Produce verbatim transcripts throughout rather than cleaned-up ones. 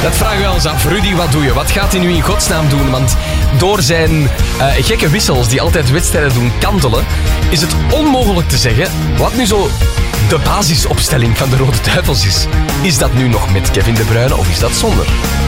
Dat vragen we ons af. Rudy, wat doe je? Wat gaat hij nu in godsnaam doen? Want door zijn uh, gekke wissels die altijd wedstrijden doen kantelen, is het onmogelijk te zeggen wat nu zo de basisopstelling van de Rode Duivels is. Is dat nu nog met Kevin De Bruyne of is dat zonder?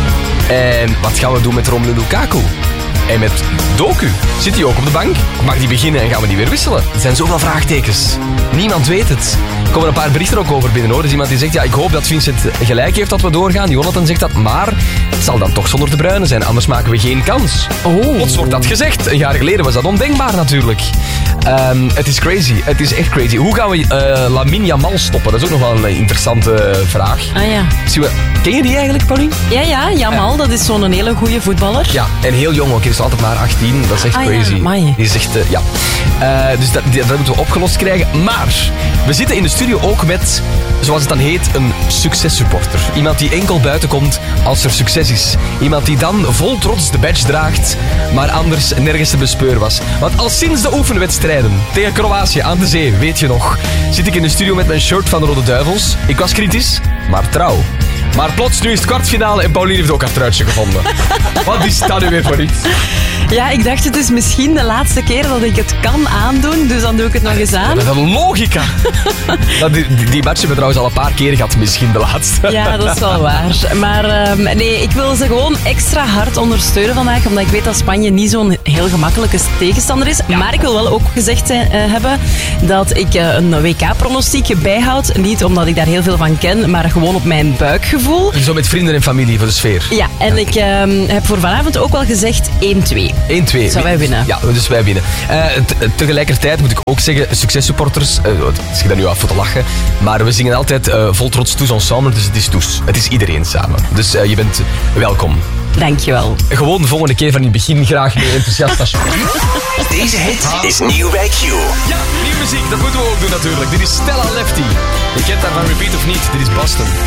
En wat gaan we doen met Romelu Lukaku? En met Doku? Zit hij ook op de bank? Mag die beginnen en gaan we die weer wisselen? Er zijn zoveel vraagtekens. Niemand weet het. Er komen een paar berichten ook over binnen hoor. Er is iemand die zegt, ja, ik hoop dat Vincent gelijk heeft dat we doorgaan. Jonathan zegt dat, maar het zal dan toch zonder De Bruyne zijn. Anders maken we geen kans. Oh. Plots wordt dat gezegd. Een jaar geleden was dat ondenkbaar natuurlijk. Um, het is crazy. Het is echt crazy. Hoe gaan we uh, Lamine Yamal stoppen? Dat is ook nog wel een interessante vraag. Ah ja. Ken je die eigenlijk, Pauline? Ja, ja, Yamal, ja. Dat is zo'n hele goede voetballer. Ja, en heel jong ook. Hij is altijd maar achttien. Dat is echt ah, crazy. Ja, die is echt, uh, ja. Uh, dus dat, dat moeten we opgelost krijgen. Maar we zitten in de studio ook met, zoals het dan heet, een successupporter. Iemand die enkel buiten komt als er succes is. Iemand die dan vol trots de badge draagt, maar anders nergens te bespeuren was. Want al sinds de oefenwedstrijden tegen Kroatië aan de zee, weet je nog, zit ik in de studio met mijn shirt van de Rode Duivels. Ik was kritisch, maar trouw. Maar plots, nu is het kwartfinale en Pauline heeft ook haar truitje gevonden. Wat is dat nu weer voor iets? Ja, ik dacht het is misschien de laatste keer dat ik het kan aandoen, dus dan doe ik het nog eens aan. Dat is een logica. die, die, die match hebben we trouwens al een paar keer gehad, misschien de laatste. Ja, dat is wel waar. Maar um, nee, ik wil ze gewoon extra hard ondersteunen vandaag, omdat ik weet dat Spanje niet zo'n heel gemakkelijke tegenstander is. Ja. Maar ik wil wel ook gezegd uh, hebben dat ik uh, een W K-pronostiek bijhoud. Niet omdat ik daar heel veel van ken, maar gewoon op mijn buikgevoel. Zo met vrienden en familie voor de sfeer. Ja, en ik um, heb voor vanavond ook wel gezegd één twee. één twee. Zou wij winnen? Ja, dus wij winnen. Uh, t- tegelijkertijd moet ik ook zeggen, successupporters, uh, ik zeg daar nu af voor te lachen, maar we zingen altijd uh, vol trots tous ensemble, dus het is tous. Het is iedereen samen. Dus uh, je bent welkom. Dankjewel. Gewoon de volgende keer van in het begin graag mee enthousiast alsjeblieft. Deze hit is nieuw bij Q. Ja, nieuwe muziek, dat moeten we ook doen natuurlijk. Dit is Stella Lefty. Je kent haar van Repeat of niet, dit is Boston.